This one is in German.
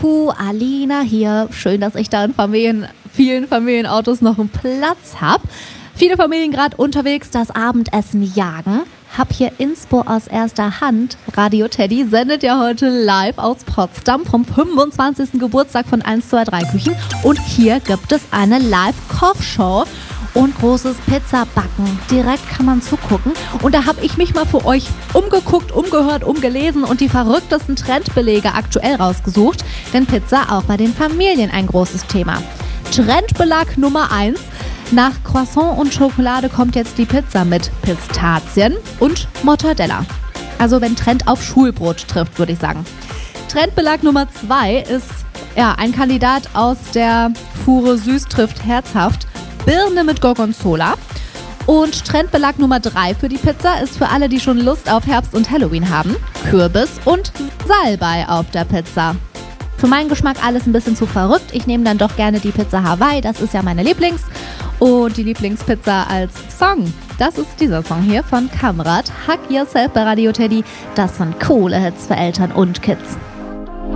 Juhu, Alina hier. Schön, dass ich da in vielen Familienautos noch einen Platz habe. Viele Familien gerade unterwegs das Abendessen jagen. Hab hier Inspo aus erster Hand. Radio Teddy sendet ja heute live aus Potsdam vom 25. Geburtstag von 123 Küchen. Und hier gibt es eine Live-Kochshow und großes Pizzabacken. Direkt kann man zugucken. Und da habe ich mich mal für euch umgeguckt, umgehört, umgelesen und die verrücktesten Trendbelege aktuell rausgesucht. Denn Pizza auch bei den Familien ein großes Thema. Trendbelag Nummer 1. Nach Croissant und Schokolade kommt jetzt die Pizza mit Pistazien und Mortadella. Also wenn Trend auf Schulbrot trifft, würde ich sagen. Trendbelag Nummer 2 ist ein Kandidat aus der Fuhre Süß trifft herzhaft. Birne mit Gorgonzola. Und Trendbelag Nummer 3 für die Pizza ist für alle, die schon Lust auf Herbst und Halloween haben. Kürbis und Salbei auf der Pizza. Für meinen Geschmack alles ein bisschen zu verrückt. Ich nehme dann doch gerne die Pizza Hawaii, das ist ja meine Lieblings. Und die Lieblingspizza als Song, das ist dieser Song hier von Kamrat. Hug Yourself bei Radio Teddy. Das sind coole Hits für Eltern und Kids.